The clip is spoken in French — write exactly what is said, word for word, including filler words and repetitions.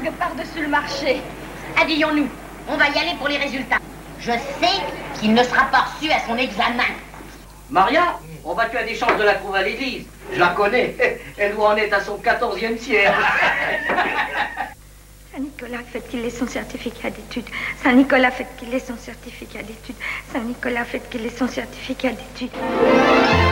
largue par-dessus le marché. Habillons-nous. On va y aller pour les résultats. Je sais qu'il ne sera pas reçu à son examen. Maria, on va tu as des chances de la trouver à l'église. Je la connais. Elle doit en être à son quatorzième siècle. Saint-Nicolas, faites qu'il ait son certificat d'études. Saint-Nicolas, faites qu'il ait son certificat d'études. Saint-Nicolas, faites qu'il ait son certificat d'études.